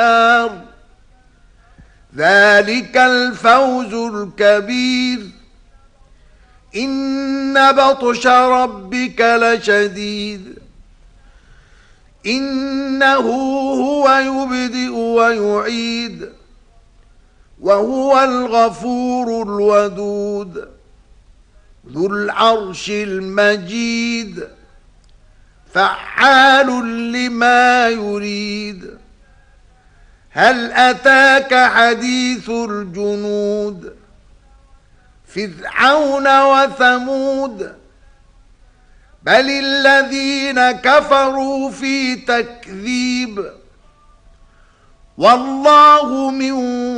ذلك الفوز الكبير. إن بطش ربك لشديد إنه هو يبدئ ويعيد وهو الغفور الودود ذو العرش المجيد فعال لما يريد. هل أتاك حديث الجنود فرعون وثمود بل الذين كفروا في تكذيب والله من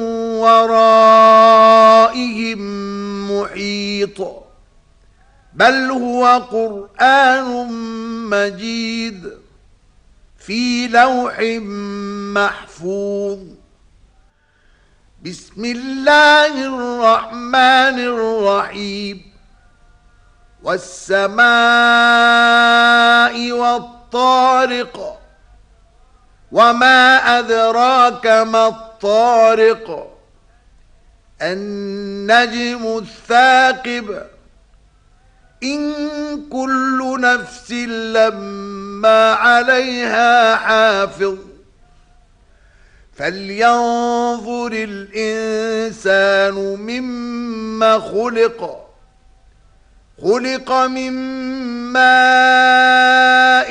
ورائهم محيط بل هو قرآن مجيد في لوح محفوظ. بسم الله الرحمن الرحيم. والسماء والطارق وما أدراك ما الطارق النجم الثاقب إن كل نفس لما عليها حافظ فلينظر الإنسان مما خلق من ماء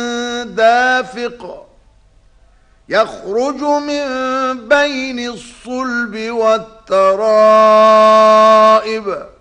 دافق يخرج من بين الصلب والترائب